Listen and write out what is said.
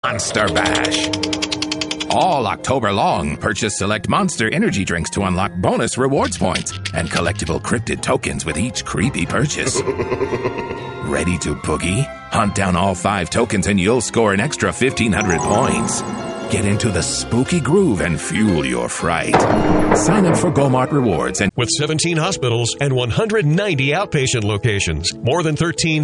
Monster Bash. All October long, purchase select Monster energy drinks to unlock bonus rewards points and collectible cryptid tokens with each creepy purchase. Ready to boogie? Hunt down all 5 tokens and you'll score an extra 1,500 points. Get into the spooky groove and fuel your fright. Sign up for GoMart Rewards. With 17 hospitals and 190 outpatient locations, more than 13